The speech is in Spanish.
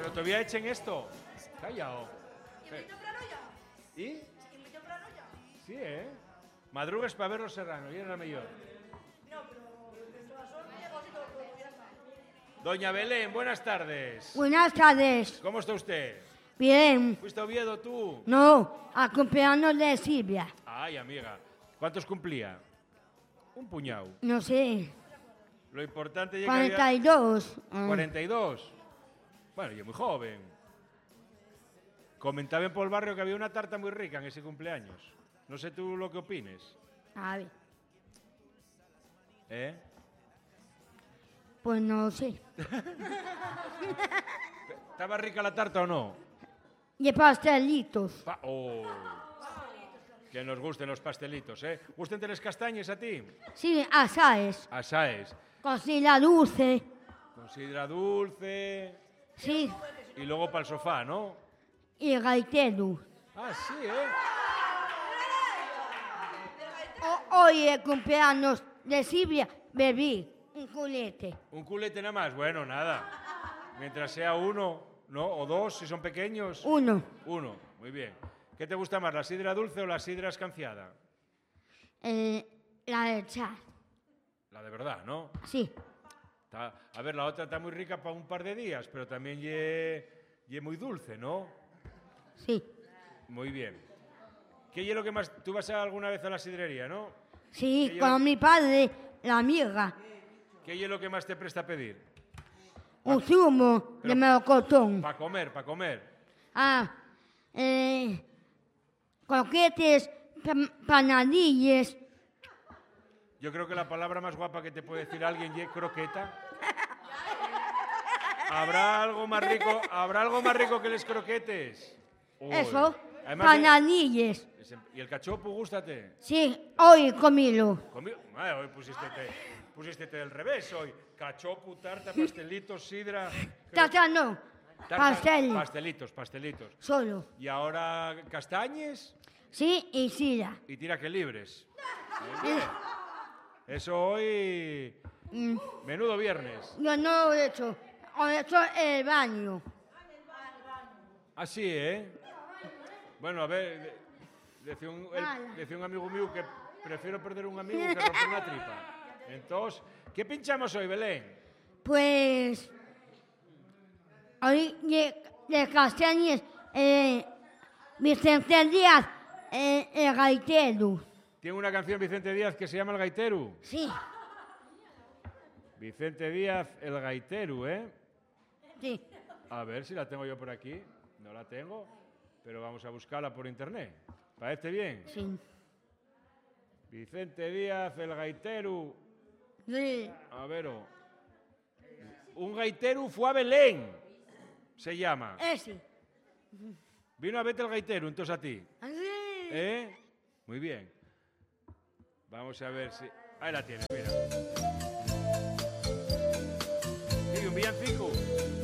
Pero todavía echen esto. Callao. ¿Y? Sí, Madrugues para ver los serranos, y era mejor. Doña Belén, buenas tardes. Buenas tardes. ¿Cómo está usted? Bien. ¿Fuiste a Oviedo tú? No, a cumpleaños de Silvia. Ay, amiga. ¿Cuántos cumplía? Un puñado. No sé. Lo importante es que 42. 42. Bueno, yo muy joven. Comentaban por el barrio que había una tarta muy rica en ese cumpleaños. No sé tú lo que opines. A ver, ¿Eh? pues no sé. ¿Estaba rica la tarta o no? Y pastelitos. Oh. Que nos gusten los pastelitos, ¿eh? ¿Gusten las castañas a ti? Sí, asaes. Asaes. Cocina dulce. Con sidra dulce. Sí. Y luego para el sofá, ¿no? Y gaitero. Ah, sí, ¿eh? Hoy el cumpleaños de Silvia bebí un culete. ¿Un culete nada más? Bueno, nada. Mientras sea uno, ¿no? O dos, si son pequeños. Uno. Uno, muy bien. ¿Qué te gusta más, la sidra dulce o la sidra escanciada? La de char. La de verdad, ¿no? Sí. A ver, la otra está muy rica para un par de días, pero también ye muy dulce, ¿no? Sí. Muy bien. ¿Qué es lo que más? Tú vas alguna vez a la sidrería, ¿no? Sí, con mi padre, la amiga. ¿Qué es lo que más te presta a pedir? Un zumo de melocotón. Para comer, para comer. Croquetes, panadillas. Yo creo que la palabra más guapa que te puede decir alguien es croqueta. ¿Habrá algo más rico que los croquetes? Uy. Eso, Además panadillas. ¿Y el cachopo, gústate? Sí, hoy comilo. Hoy pusiste del revés hoy. Cachopo, tarta, pastelitos, sidra. Tata no, pastel. Pastelitos. Solo. Y ahora castañes Sí, y sida. y tira que libres. Muy bien. Eso hoy. Menudo viernes. Yo no lo he hecho. He hecho el baño. Así, ¿eh? Bueno, a ver, decía un amigo mío que prefiero perder un amigo que romper una tripa. Entonces, ¿qué pinchamos hoy, Belén? Pues hoy de castañas, Vicente Díaz, el gaitero. Tiene una canción Vicente Díaz que se llama El Gaitero. Sí. Vicente Díaz, El Gaitero, ¿eh? Sí. A ver si la tengo yo por aquí. No la tengo, pero vamos a buscarla por internet. ¿Parece bien? Sí. Vicente Díaz, El Gaitero. Sí. A ver. Un gaitero fue a Belén. Se llama. Ese. Vino a verte el gaitero, entonces a ti. Sí. Muy bien. Vamos a ver si... Ahí la tienes, mira. ¿Y un villancico?